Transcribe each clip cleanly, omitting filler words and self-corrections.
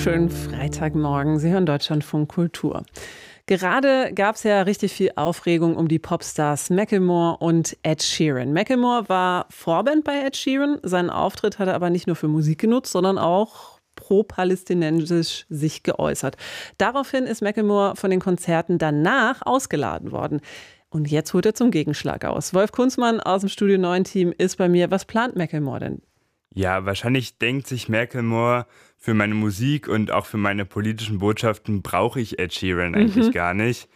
Schönen Freitagmorgen. Sie hören Deutschlandfunk Kultur. Gerade gab es ja richtig viel Aufregung um die Popstars Macklemore und Ed Sheeran. Macklemore war Vorband bei Ed Sheeran. Seinen Auftritt hat er aber nicht nur für Musik genutzt, sondern auch pro-palästinensisch sich geäußert. Daraufhin ist Macklemore von den Konzerten danach ausgeladen worden. Und jetzt holt er zum Gegenschlag aus. Wolf Kunzmann aus dem Studio 9 Team ist bei mir. Was plant Macklemore denn? Ja, wahrscheinlich denkt sich Macklemore, für meine Musik und auch für meine politischen Botschaften brauche ich Ed Sheeran eigentlich gar nicht.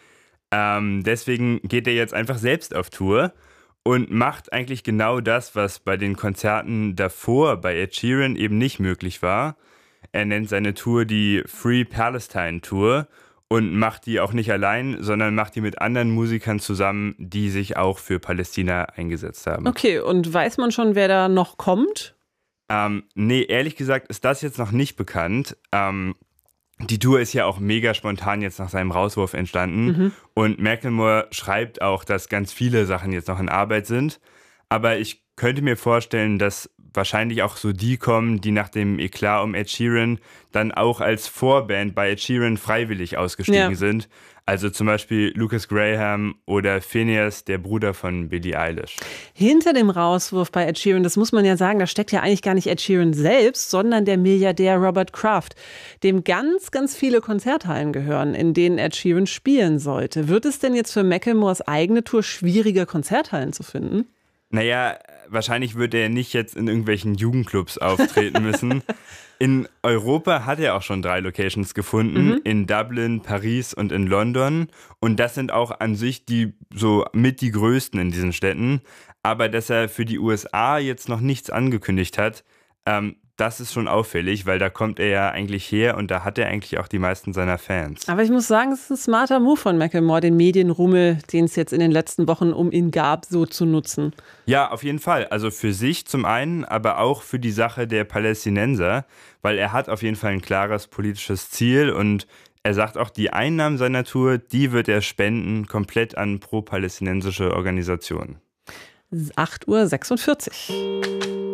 Deswegen geht er jetzt einfach selbst auf Tour und macht eigentlich genau das, was bei den Konzerten davor bei Ed Sheeran eben nicht möglich war. Er nennt seine Tour die Free Palestine Tour und macht die auch nicht allein, sondern macht die mit anderen Musikern zusammen, die sich auch für Palästina eingesetzt haben. Okay, und weiß man schon, wer da noch kommt? Nee, ehrlich gesagt ist das jetzt noch nicht bekannt. Die Tour ist ja auch mega spontan jetzt nach seinem Rauswurf entstanden. Und Macklemore schreibt auch, dass ganz viele Sachen jetzt noch in Arbeit sind. Aber ich könnte mir vorstellen, dass wahrscheinlich auch so die kommen, die nach dem Eklat um Ed Sheeran dann auch als Vorband bei Ed Sheeran freiwillig ausgestiegen sind. Also zum Beispiel Lucas Graham oder Phineas, der Bruder von Billie Eilish. Hinter dem Rauswurf bei Ed Sheeran, das muss man ja sagen, da steckt ja eigentlich gar nicht Ed Sheeran selbst, sondern der Milliardär Robert Kraft, dem ganz, ganz viele Konzerthallen gehören, in denen Ed Sheeran spielen sollte. Wird es denn jetzt für Macklemores eigene Tour schwieriger, Konzerthallen zu finden? Naja, wahrscheinlich wird er nicht jetzt in irgendwelchen Jugendclubs auftreten müssen. In Europa hat er auch schon 3 Locations gefunden, in Dublin, Paris und in London. Und das sind auch an sich die die größten in diesen Städten. Aber dass er für die USA jetzt noch nichts angekündigt hat, das ist schon auffällig, weil da kommt er ja eigentlich her und da hat er eigentlich auch die meisten seiner Fans. Aber ich muss sagen, es ist ein smarter Move von Macklemore, den Medienrummel, den es jetzt in den letzten Wochen um ihn gab, so zu nutzen. Ja, auf jeden Fall. Also für sich zum einen, aber auch für die Sache der Palästinenser, weil er hat auf jeden Fall ein klares politisches Ziel und er sagt auch, die Einnahmen seiner Tour, die wird er spenden, komplett an pro-palästinensische Organisationen. 8:46 Uhr.